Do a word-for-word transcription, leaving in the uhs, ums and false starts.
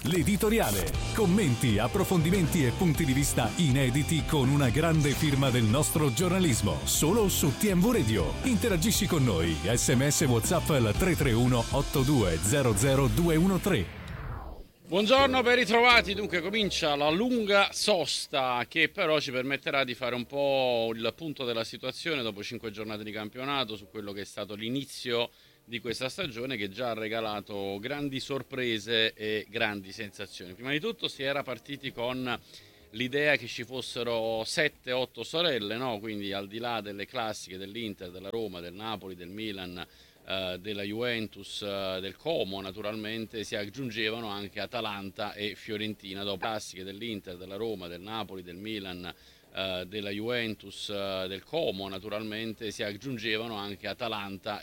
L'editoriale. Commenti, approfondimenti e punti di vista inediti con una grande firma del nostro giornalismo. Solo su T M V Radio. Interagisci con noi. Sms WhatsApp al tre tre uno otto due zero zero due uno tre. Buongiorno, ben ritrovati. Dunque comincia la lunga sosta che però ci permetterà di fare un po' il punto della situazione dopo cinque giornate di campionato su quello che è stato l'inizio di questa stagione, che già ha regalato grandi sorprese e grandi sensazioni. Prima di tutto si era partiti con l'idea che ci fossero sette otto sorelle, no? Quindi al di là delle classiche dell'Inter, della Roma, del Napoli, del Milan, Uh, della Juventus, uh, del Como, naturalmente si aggiungevano anche Atalanta e Fiorentina dopo classiche dell'Inter, della Roma, del Napoli, del Milan, uh, della Juventus, uh, del Como, naturalmente si aggiungevano anche Atalanta